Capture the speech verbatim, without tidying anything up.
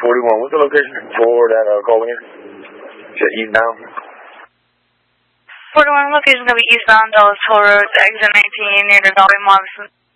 forty-one. What's the location for that uh, call again? Is that eastbound? forty-one location going to be eastbound Dallas Toll Road, exit nineteen near the Dolly Mobson.